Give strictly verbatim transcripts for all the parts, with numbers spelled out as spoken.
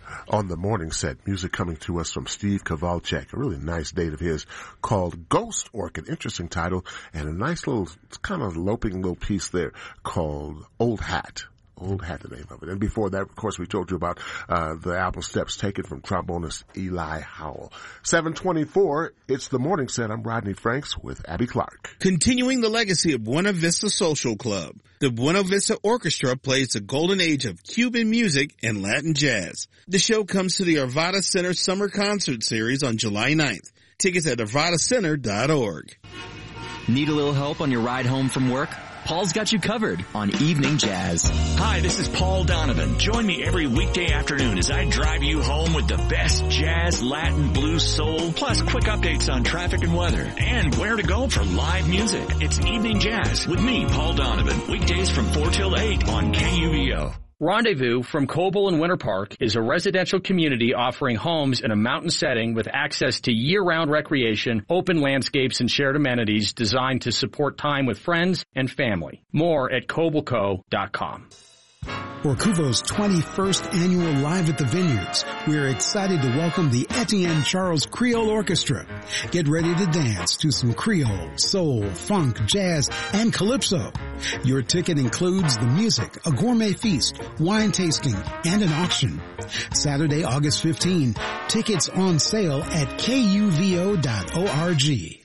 On the morning set, music coming to us from Steve Kowalczyk, a really nice date of his called Ghost Orchid, interesting title, and a nice little, kind of loping little piece there called Old Hat. Old Hat, the name of it. And before that, of course, we told you about uh the album Steps taken from trombonist Eli Howell. seven twenty-four, it's the morning set. I'm Rodney Franks with Abby Clark. Continuing the legacy of Buena Vista Social Club, the Buena Vista Orchestra plays the golden age of Cuban music and Latin jazz. The show comes to the Arvada Center Summer Concert Series on July ninth. Tickets at arvada center dot org. Need a little help on your ride home from work? Paul's got you covered on Evening Jazz. Hi, this is Paul Donovan. Join me every weekday afternoon as I drive you home with the best jazz, Latin, blues, soul, plus quick updates on traffic and weather, and where to go for live music. It's Evening Jazz with me, Paul Donovan. Weekdays from four till eight on K U V O. Rendezvous from Coble and Winter Park is a residential community offering homes in a mountain setting with access to year-round recreation, open landscapes, and shared amenities designed to support time with friends and family. More at coble co dot com. For Kuvo's twenty-first annual Live at the Vineyards, we're excited to welcome the Etienne Charles Creole Orchestra. Get ready to dance to some Creole, soul, funk, jazz, and calypso. Your ticket includes the music, a gourmet feast, wine tasting, and an auction. Saturday, August fifteenth, tickets on sale at K U V O dot org.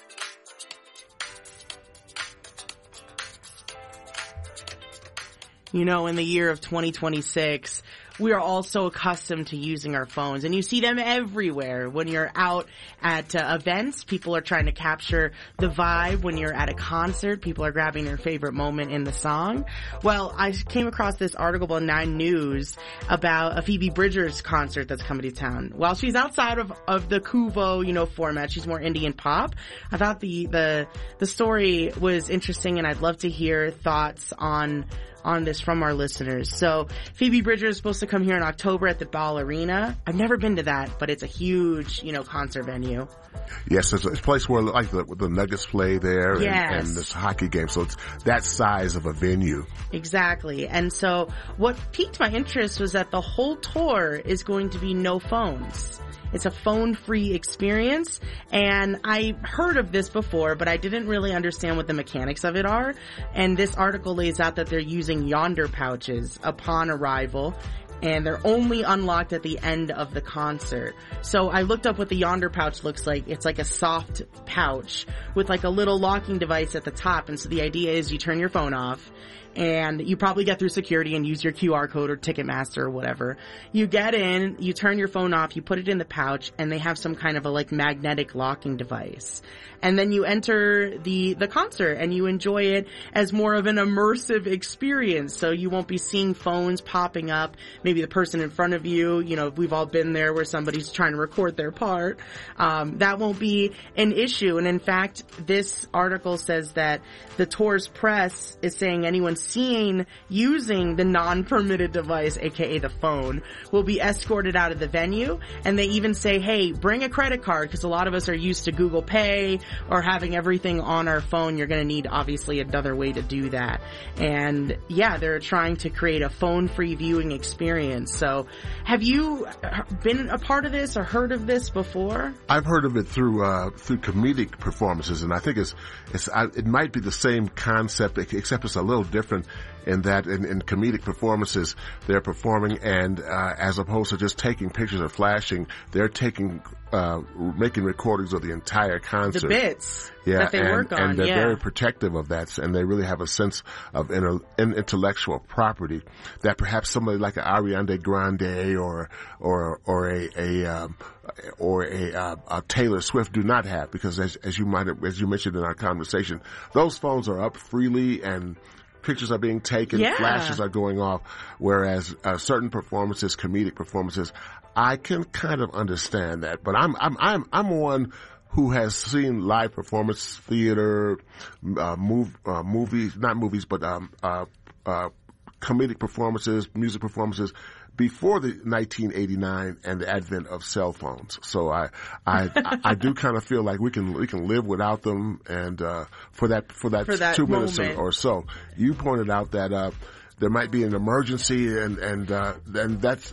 You know, in the year of twenty twenty-six, we are all so accustomed to using our phones, and you see them everywhere. When you're out at uh, events, people are trying to capture the vibe. When you're at a concert, people are grabbing their favorite moment in the song. Well, I came across this article on Nine News about a Phoebe Bridgers concert that's coming to town. While she's outside of, of the Kuvo, you know, format, she's more indie and pop. I thought the, the, the story was interesting, and I'd love to hear thoughts on on this from our listeners. So Phoebe Bridgers is supposed to come here in October at the Ball Arena. I've never been to that, but it's a huge, you know, concert venue. Yes, it's a place where like the, the Nuggets play there, yes, and, and this hockey game. So it's that size of a venue. Exactly. And so what piqued my interest was that the whole tour is going to be no phones. It's a phone-free experience, and I heard of this before, but I didn't really understand what the mechanics of it are. And this article lays out that they're using Yonder pouches upon arrival, and they're only unlocked at the end of the concert. So I looked up what the Yonder pouch looks like. It's like a soft pouch with like a little locking device at the top. And so the idea is you turn your phone off, and you probably get through security and use your Q R code or Ticketmaster or whatever. You get in, you turn your phone off, you put it in the pouch, and they have some kind of a like magnetic locking device. And then you enter the, the concert and you enjoy it as more of an immersive experience. So you won't be seeing phones popping up. Maybe the person in front of you, you know, we've all been there where somebody's trying to record their part. Um, that won't be an issue. And in fact, this article says that the tour's press is saying anyone seen using the non-permitted device, aka the phone, will be escorted out of the venue. And they even say, hey, bring a credit card, because a lot of us are used to Google Pay or having everything on our phone. You're going to need, obviously, another way to do that. And yeah, they're trying to create a phone-free viewing experience. So have you been a part of this or heard of this before? I've heard of it through uh through comedic performances, and I think it's it's I, it might be the same concept, except it's a little different in that in, in comedic performances they're performing, and uh as opposed to just taking pictures or flashing, they're taking uh making recordings of the entire concert, the bits yeah, that they and, work on, and they're yeah. very protective of that, and they really have a sense of inter, in, intellectual property that perhaps somebody like an Ariana Grande or or or a a um, or a, uh, a Taylor Swift do not have, because as, as you might have, as you mentioned in our conversation, those phones are up freely and pictures are being taken, yeah. flashes are going off, whereas uh, certain performances, comedic performances, I can kind of understand that. But I'm I'm I'm I'm one who has seen live performance theater, uh, move, uh, movies, not movies, but um, uh, uh, comedic performances, music performances before the nineteen eighty-nine and the advent of cell phones. So I, I, I do kind of feel like we can, we can live without them. And, uh, for that, for that, for that two minutes or, moment. or so, you pointed out that, uh, there might be an emergency and, and, uh, and that's,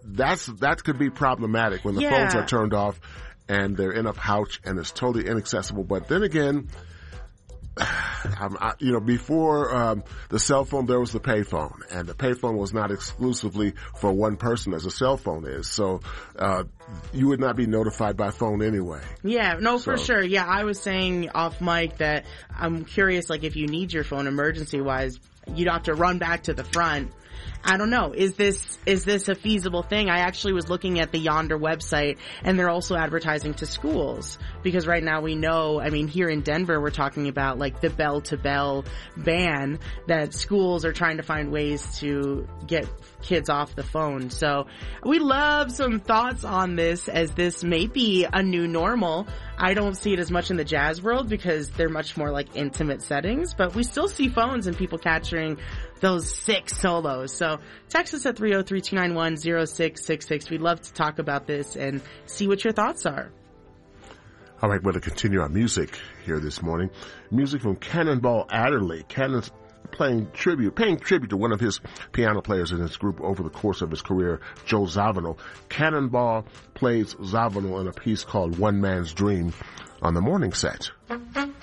that's, that could be problematic when the Yeah. phones are turned off and they're in a pouch and it's totally inaccessible. But then again, Um, I, you know, before um, the cell phone, there was the payphone, and the payphone was not exclusively for one person as a cell phone is. So uh, you would not be notified by phone anyway. Yeah, no, for So- sure. Yeah, I was saying off mic that I'm curious, like, if you need your phone emergency-wise, you'd have to run back to the front. I don't know. Is this, is this a feasible thing? I actually was looking at the Yonder website, and they're also advertising to schools. Because right now we know, I mean, here in Denver, we're talking about like the bell to bell ban that schools are trying to find ways to get kids off the phone. So we love some thoughts on this, as this may be a new normal. I don't see it as much in the jazz world because they're much more like intimate settings, but we still see phones and people capturing those sick solos. So text us at three oh three, two nine one, oh six six six. We'd love to talk about this and see what your thoughts are. All right, we're going to continue our music here this morning. Music from Cannonball Adderley. Cannon's playing tribute, paying tribute to one of his piano players in his group over the course of his career, Joe Zawinul. Cannonball plays Zawinul in a piece called One Man's Dream on the morning set.